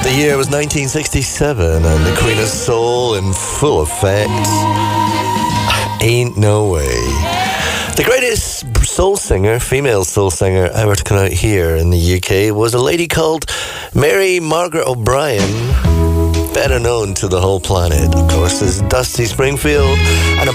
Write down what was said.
The year was 1967 and the Queen of Soul in full effect. Ain't no way. The greatest soul singer, female soul singer ever to come out here in the UK was a lady called Mary Margaret O'Brien, better known to the whole planet, of course, as Dusty Springfield, and a